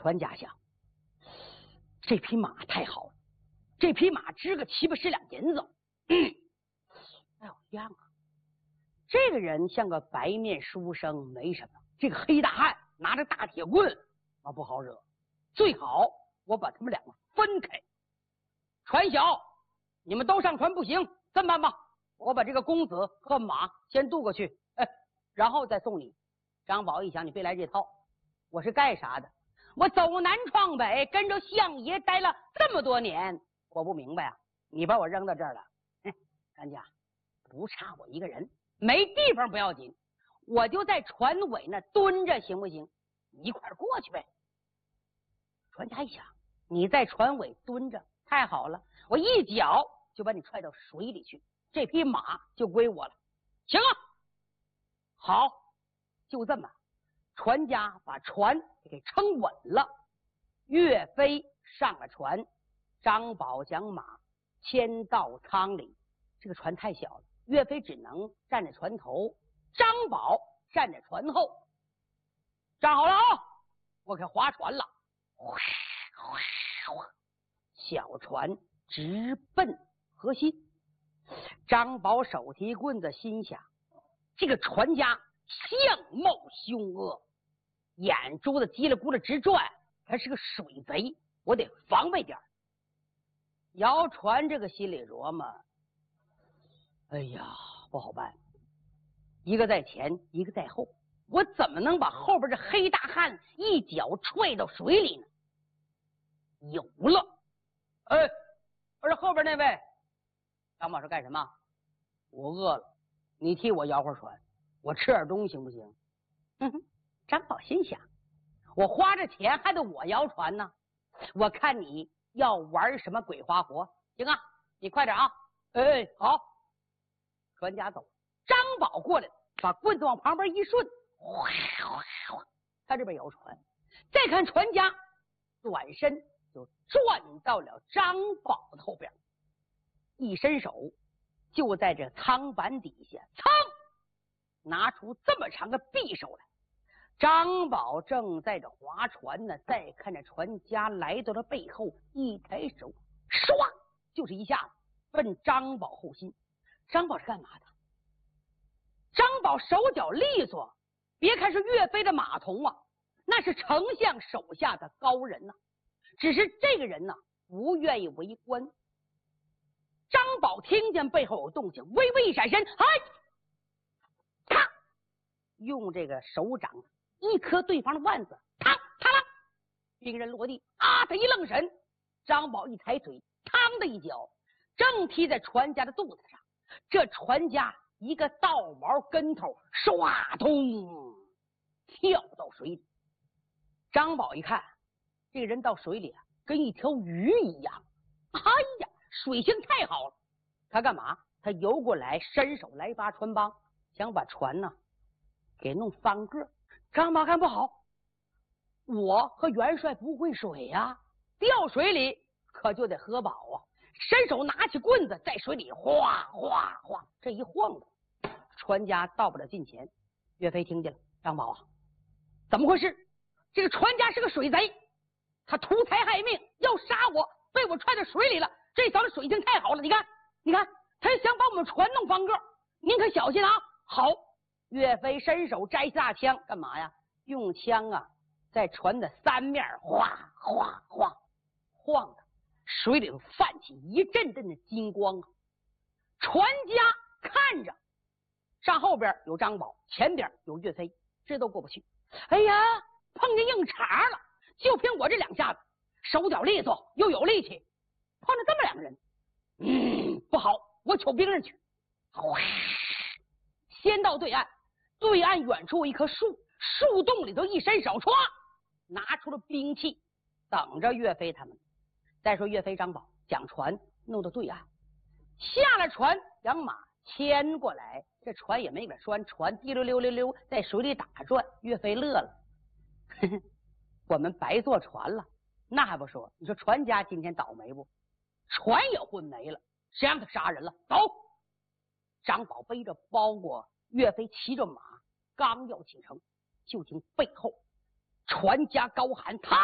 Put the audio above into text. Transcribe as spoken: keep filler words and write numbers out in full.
船家想，这匹马太好了，这匹马值个七八十两银子。嗯，哎呦样啊！这个人像个白面书生，没什么。这个黑大汉拿着大铁棍啊，不好惹。最好我把他们两个分开。船小，你们都上船不行，这么办吧，我把这个公子和马先渡过去，哎，然后再送你。张宝一想，你别来这套，我是干啥的？我走南闯北，跟着相爷待了这么多年，我不明白啊！你把我扔到这儿了，哎，干家不差我一个人，没地方不要紧，我就在船尾那蹲着，行不行？你一块儿过去呗。船家一想，你在船尾蹲着，太好了，我一脚就把你踹到水里去，这匹马就归我了。行啊，好，就这么，船家把船给撑稳了。岳飞上了船，张宝将马牵到舱里。这个船太小了，岳飞只能站在船头，张宝站在船后。站好了啊，我可划船了。小船直奔河西。张宝手提棍子，心想这个船家相貌凶恶，眼珠子叽里咕噜直转，他是个水贼，我得防备点。摇船这个心里琢磨，哎呀，不好办，一个在前，一个在后，我怎么能把后边这黑大汉一脚踹到水里呢？有了！哎，我说后边那位，张宝说干什么？我饿了，你替我摇会儿船，我吃点东西行不行？嗯哼，张宝心想，我花着钱还得我摇船呢，我看你要玩什么鬼花活？行啊，你快点啊！哎，好。船家走，张宝过来，把棍子往旁边一顺，哗哗哗，他这边摇船。再看船家转身就转到了张宝的后边，一伸手就在这舱板底下，噌，拿出这么长的匕首来。张宝正在这划船呢，再看着船家来到了背后，一抬手，唰，就是一下子奔张宝后心。张宝是干嘛的？张宝手脚利索，别看是岳飞的马童啊，那是丞相手下的高人呐、啊。只是这个人呢、啊，不愿意为官。张宝听见背后有动静，微微一闪身，哎，咔，用这个手掌一磕对方的腕子，嘡啪啦，兵人落地。啊，他一愣神，张宝一抬腿，嘡的一脚，正踢在船家的肚子上。这船家一个倒毛跟头，唰通跳到水里。张宝一看，这个人到水里啊，跟一条鱼一样。哎呀，水性太好了！他干嘛？他游过来，伸手来拔船帮，想把船呢给弄翻个。张宝看不好，我和元帅不会水呀、啊，掉水里可就得喝饱啊！伸手拿起棍子，在水里哗哗哗，这一晃的，船家到不了近前。岳飞听见了，张宝啊，怎么回事？这个船家是个水贼，他图财害命，要杀我，被我踹到水里了。这小子水性太好了，你看，你看，他想把我们船弄翻个，您可小心啊！好，岳飞伸手摘下大枪，干嘛呀？用枪啊，在船的三面哗哗哗晃的。水里头泛起一阵阵的金光啊！船家看着，上后边有张宝，前边有岳飞，这都过不去。哎呀，碰见硬茬了！就凭我这两下子，手脚利索又有力气，碰着这么两个人，嗯，不好，我求兵刃去。先到对岸，对岸远处一棵树，树洞里头一伸手，歘，拿出了兵器，等着岳飞他们。再说岳飞、张宝将船弄到对岸，下了船，将马牵过来，这船也没敢拴，船滴溜溜溜溜在水里打转。岳飞乐了，呵呵，我们白坐船了。那还不说，你说船家今天倒霉不？船也混没了，谁让他杀人了？走！张宝背着包裹，岳飞骑着马，刚要启程，就听背后船家高喊：他